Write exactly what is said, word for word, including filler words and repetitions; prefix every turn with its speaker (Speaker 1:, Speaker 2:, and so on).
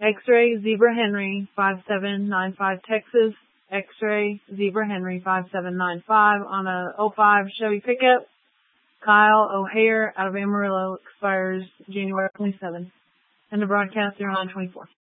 Speaker 1: X-Ray Zebra Henry, five seven nine five Texas. X-Ray Zebra Henry, five seven nine five on a oh five Chevy pickup. Kyle O'Hare out of Amarillo, expires January twenty-seventh. And the broadcast zero nine twenty-four.